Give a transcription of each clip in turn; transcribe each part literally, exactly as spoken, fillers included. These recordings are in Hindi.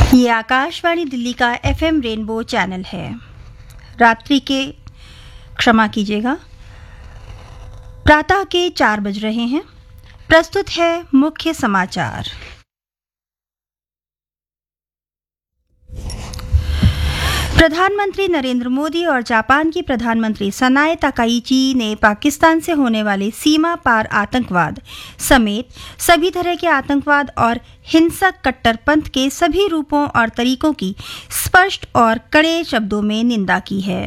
ये आकाशवाणी दिल्ली का एफएम रेनबो चैनल है। रात्रि के क्षमा कीजिएगा प्रातः के चार बज रहे हैं। प्रस्तुत है मुख्य समाचार। प्रधानमंत्री नरेंद्र मोदी और जापान की प्रधानमंत्री सनाए ताकाइची ने पाकिस्तान से होने वाले सीमा पार आतंकवाद समेत सभी तरह के आतंकवाद और हिंसक कट्टरपंथ के सभी रूपों और तरीकों की स्पष्ट और कड़े शब्दों में निंदा की है।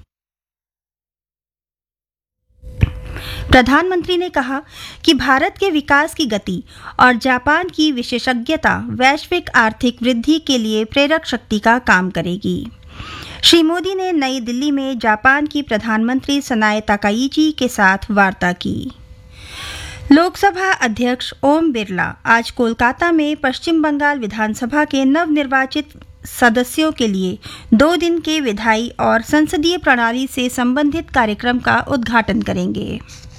प्रधानमंत्री ने कहा कि भारत के विकास की गति और जापान की विशेषज्ञता वैश्विक आर्थिक वृद्धि के लिए प्रेरक शक्ति का काम करेगी। श्री मोदी ने नई दिल्ली में जापान की प्रधानमंत्री सनाए ताकाइची के साथ वार्ता की। लोकसभा अध्यक्ष ओम बिरला आज कोलकाता में पश्चिम बंगाल विधानसभा के नवनिर्वाचित सदस्यों के लिए दो दिन के विधायी और संसदीय प्रणाली से संबंधित कार्यक्रम का उद्घाटन करेंगे।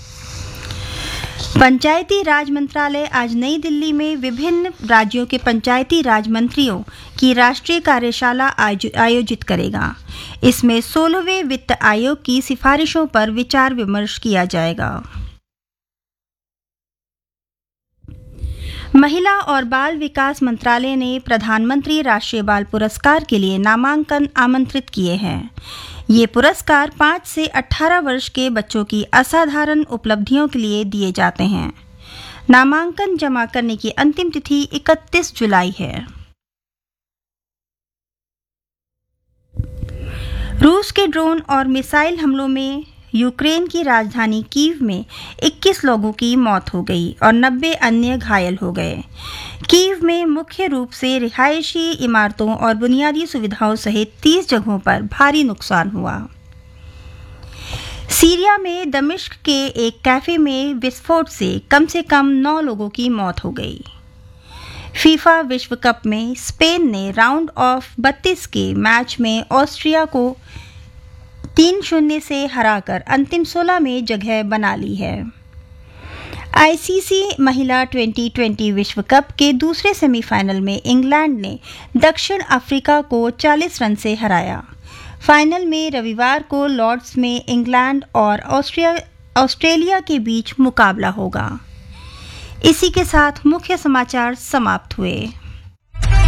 पंचायती राज मंत्रालय आज नई दिल्ली में विभिन्न राज्यों के पंचायती राज मंत्रियों की राष्ट्रीय कार्यशाला आयोजित करेगा। इसमें सोलहवें वित्त आयोग की सिफारिशों पर विचार विमर्श किया जाएगा। महिला और बाल विकास मंत्रालय ने प्रधानमंत्री राष्ट्रीय बाल पुरस्कार के लिए नामांकन आमंत्रित किए हैं। ये पुरस्कार पाँच से अठारह वर्ष के बच्चों की असाधारण उपलब्धियों के लिए दिए जाते हैं। नामांकन जमा करने की अंतिम तिथि इकतीस जुलाई है। रूस के ड्रोन और मिसाइल हमलों में यूक्रेन की राजधानी कीव में इक्कीस लोगों की मौत हो गई और नब्बे अन्य घायल हो गए। कीव में मुख्य रूप से रिहायशी इमारतों और बुनियादी सुविधाओं सहित तीस जगहों पर भारी नुकसान हुआ। सीरिया में दमिश्क के एक कैफे में विस्फोट से कम से कम नौ लोगों की मौत हो गई। फीफा विश्व कप में स्पेन ने राउंड ऑफ बत्तीस के मैच में ऑस्ट्रिया को तीन शून्य से हराकर अंतिम सोलह में जगह बना ली है। आईसीसी महिला ट्वेंटी ट्वेंटी विश्व कप के दूसरे सेमीफाइनल में इंग्लैंड ने दक्षिण अफ्रीका को चालीस रन से हराया। फाइनल में रविवार को लॉर्ड्स में इंग्लैंड और ऑस्ट्रिया ऑस्ट्रेलिया के बीच मुकाबला होगा। इसी के साथ मुख्य समाचार समाप्त हुए।